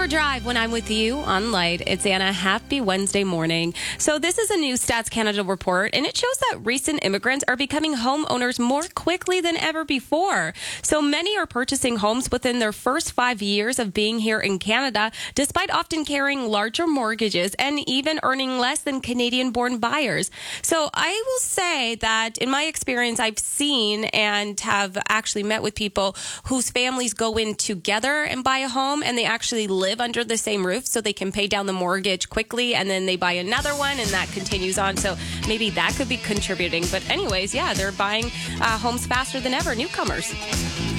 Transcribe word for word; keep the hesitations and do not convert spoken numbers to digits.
River Drive when I'm with you on Light. It's Anna. Happy Wednesday morning. So this is a new Stats Canada report, and it shows that recent immigrants are becoming homeowners more quickly than ever before. So many are purchasing homes within their first five years of being here in Canada, despite often carrying larger mortgages and even earning less than Canadian-born buyers. So I will say that in my experience, I've seen and have actually met with people whose families go in together and buy a home, and they actually live under the same roof so they can pay down the mortgage quickly, and then they buy another one, and that continues on. So maybe that could be contributing. But anyways, yeah, they're buying uh, homes faster than ever, newcomers.